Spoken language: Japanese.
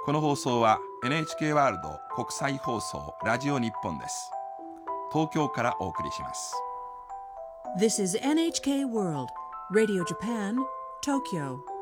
この放送は NHK ワールド国際放送ラジオ日本です。東京からお送りします。 This is NHK World Radio Japan, Tokyo.